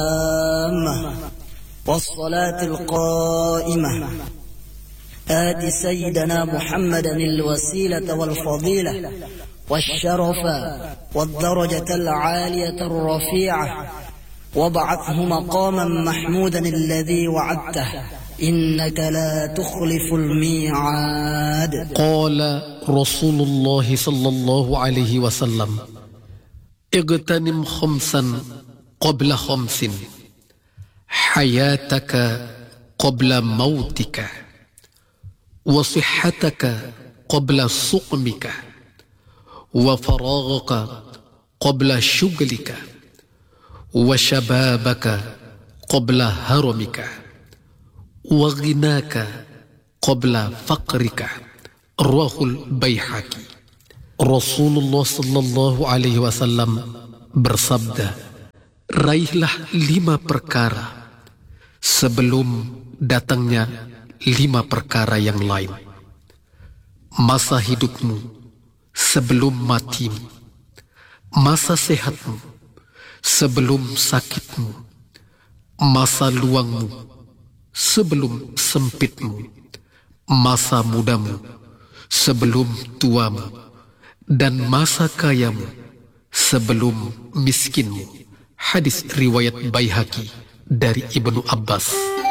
والصلاة القائمة آت سيدنا محمدا الوسيلة والفضيلة والشرف والدرجة العالية الرفيعة وابعثه مقاما محمودا الذي وعدته إنك لا تخلف الميعاد. قال رسول الله صلى الله عليه وسلم اغتنم خمسا قبل خمس حياتك قبل موتك وصحتك قبل سقمك وفراغك قبل شغلك وشبابك قبل هرمك وغناك قبل فقرك. رواه البيهقي. Rasulullah sallallahu alaihi wasallam bersabda, raihlah 5 perkara sebelum datangnya 5 perkara yang lain. Masa hidupmu sebelum matimu, masa sehatmu sebelum sakitmu, masa luangmu sebelum sempitmu, masa mudamu sebelum tuamu, dan masa kayamu sebelum miskinmu. Hadis riwayat Baihaqi dari Ibnu Abbas.